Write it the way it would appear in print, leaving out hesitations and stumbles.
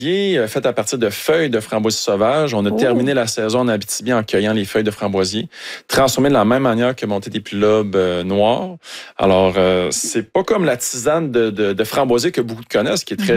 fait à partir de feuilles de framboisier sauvage. On a terminé la saison en Abitibi en cueillant les feuilles de framboisier, transformées de la même manière que monter des petits lobes noirs. Alors, c'est pas comme la tisane de framboisier que beaucoup connaissent, qui est très